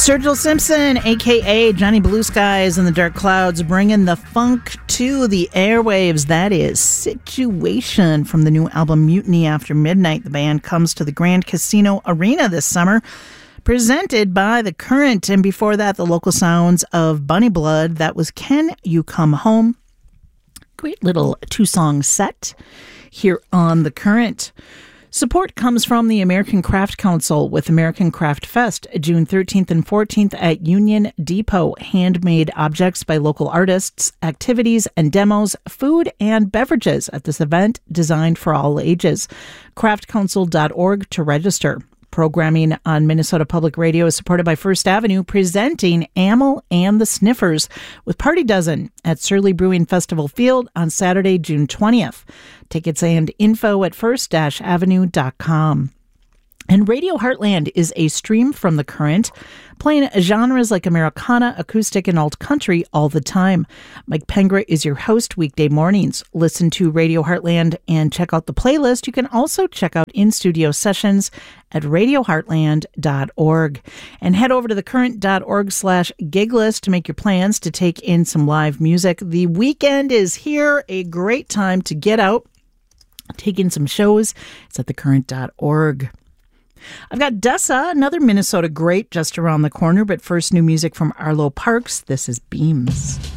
Sergio Simpson, a.k.a. Johnny Blue Skies and the Dark Clouds, bringing the funk to the airwaves. That is Situation from the new album Mutiny After Midnight. The band comes to the Grand Casino Arena this summer, presented by The Current. And before that, the local sounds of Bunny Blood. That was Can You Come Home? Great little two-song set here on The Current. Support comes from the American Craft Council with American Craft Fest, June 13th and 14th at Union Depot. Handmade objects by local artists, activities and demos, food and beverages at this event designed for all ages. craftcouncil.org to register. Programming on Minnesota Public Radio is supported by First Avenue, presenting Amyl and the Sniffers with Party Dozen at Surly Brewing Festival Field on Saturday, June 20th. Tickets and info at first-avenue.com. And Radio Heartland is a stream from The Current, playing genres like Americana, acoustic, and alt country all the time. Mike Pengra is your host weekday mornings. Listen to Radio Heartland and check out the playlist. You can also check out in-studio sessions at radioheartland.org. And head over to thecurrent.org/giglist to make your plans to take in some live music. The weekend is here, a great time to get out, take in some shows. It's at thecurrent.org. I've got Dessa, another Minnesota great, just around the corner. But first, new music from Arlo Parks. This is Beams.